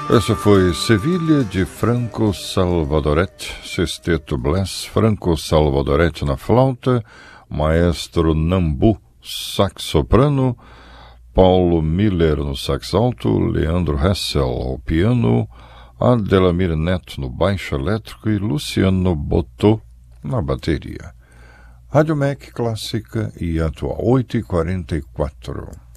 Essa foi Sevilha de Franco Salvadoretti, Sexteto Bless, Franco Salvadoretti na flauta, Maestro Nambu, sax soprano, Paulo Miller no sax alto, Leandro Hessel ao piano, Adelamir Neto no baixo elétrico e Luciano Botô na bateria. Rádio MEC Clássica e Atual 8h44.